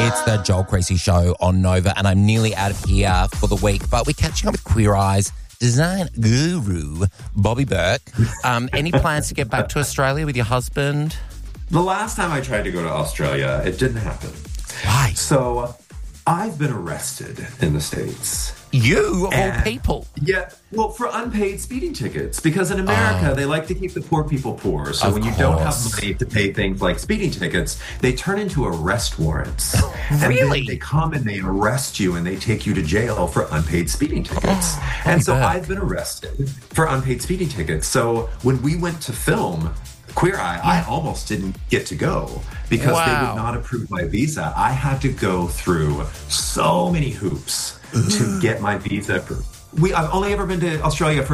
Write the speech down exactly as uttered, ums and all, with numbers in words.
It's the Joel Creasy Show on Nova, and I'm nearly out of here for the week, but we're catching up with Queer Eye's design guru, Bobby Burke. Um, any plans to get back to Australia with your husband? The last time I tried to go to Australia, it didn't happen. Why? So I've been arrested in the States. You, of And- all people. Yeah, well, for unpaid speeding tickets. Because in America, Oh. they like to keep the poor people poor. So Of when you don't have course. money to pay things like speeding tickets, they turn into arrest warrants. And Really? then they come and they arrest you and they take you to jail for unpaid speeding tickets. and so Burke. I've been arrested for unpaid speeding tickets. So when we went to film Queer Eye, I almost didn't get to go because they Wow. would not approve my visa. I had to go through so many hoops to get my visa approved. We, I've only ever been to Australia for